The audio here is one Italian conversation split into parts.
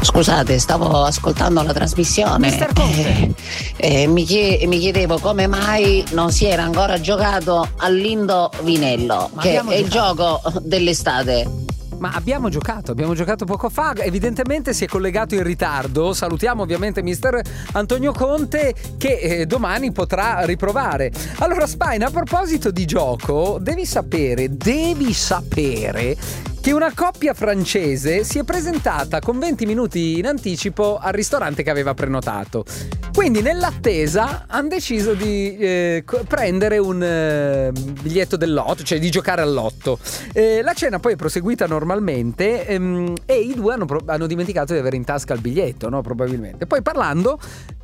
Scusate, stavo ascoltando la trasmissione. Mister Conte. Mi chiedevo come mai non si era ancora giocato all'indovinello, che è il gioco dell'estate. Ma abbiamo giocato poco fa, evidentemente si è collegato in ritardo. Salutiamo ovviamente mister Antonio Conte che domani potrà riprovare. Allora Spine, a proposito di gioco, devi sapere che una coppia francese si è presentata con 20 minuti in anticipo al ristorante che aveva prenotato. Quindi nell'attesa hanno deciso di prendere un biglietto del lotto, cioè di giocare al lotto. La cena poi è proseguita normalmente e i due hanno dimenticato di avere in tasca il biglietto, no? Probabilmente. Poi parlando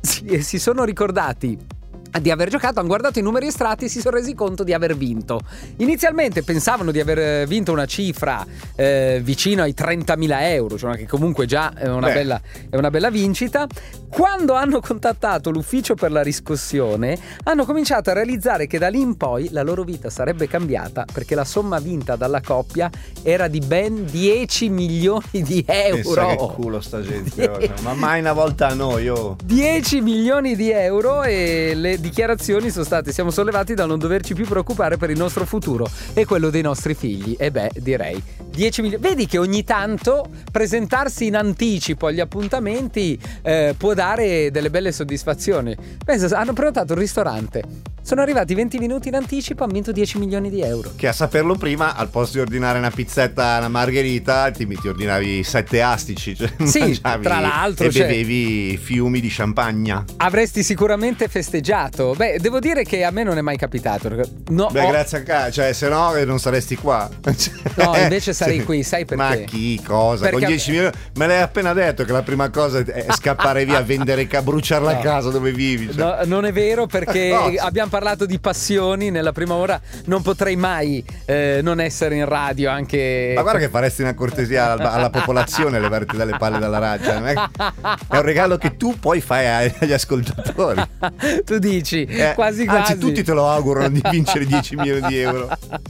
si sono ricordati di aver giocato, hanno guardato i numeri estratti e si sono resi conto di aver vinto. Inizialmente pensavano di aver vinto una cifra vicino ai 30.000 euro, cioè che comunque già è una bella vincita. Quando hanno contattato l'ufficio per la riscossione, hanno cominciato a realizzare che da lì in poi la loro vita sarebbe cambiata, perché la somma vinta dalla coppia era di ben 10 milioni di euro. Che culo sta gente, ma mai una volta a noi, 10 milioni di euro, e le dichiarazioni sono state: siamo sollevati da non doverci più preoccupare per il nostro futuro e quello dei nostri figli. E beh, direi 10 milioni. Vedi che ogni tanto presentarsi in anticipo agli appuntamenti può dare delle belle soddisfazioni. Pensa, hanno prenotato un ristorante, sono arrivati 20 minuti in anticipo, hanno vinto 10 milioni di euro. Che a saperlo prima, al posto di ordinare una pizzetta, una margherita, ti ordinavi 7 astici, cioè sì, tra l'altro, e bevevi fiumi di champagne. Avresti sicuramente festeggiato. Beh, devo dire che a me non è mai capitato. Grazie a caso, cioè se no non saresti qua. No, invece sarei qui, sai perché? Ma chi, cosa? Perché con 10 milioni? Me l'hai appena detto che la prima cosa è scappare via, vendere, bruciare la casa dove vivi. Cioè. No, non è vero, perché abbiamo parlato di passioni nella prima ora. Non potrei mai non essere in radio anche. Ma guarda che faresti una cortesia alla popolazione, levarti dalle palle dalla radio. È un regalo che tu poi fai agli ascoltatori. Tu dici, quasi. Anzi, tutti te lo augurano di vincere 10 milioni di euro.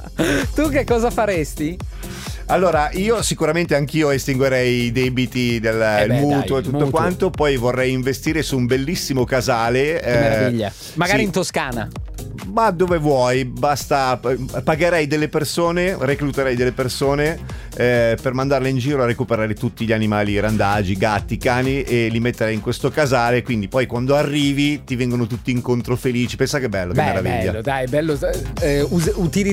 Tu che cosa faresti? Allora, io sicuramente anch'io estinguerei i debiti del mutuo e tutto quanto. Poi vorrei investire su un bellissimo casale. Che meraviglia. Magari sì. in Toscana. Ma dove vuoi, basta. Pagherei delle persone, recluterei delle persone per mandarle in giro a recuperare tutti gli animali randagi, gatti, cani, e li metterei in questo casale. Quindi poi quando arrivi ti vengono tutti incontro felici. Pensa che bello, che meraviglia. Bello, dai, bello. Utilizzi